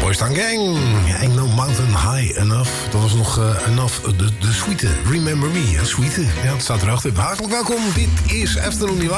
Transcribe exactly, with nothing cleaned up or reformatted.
Boys Town Gang. Ain't no mountain high enough. Dat was nog uh, enough. De, de suite. Remember me. Een suite. Ja, dat staat erachter. Hartelijk welkom. Dit is Afternoon Live.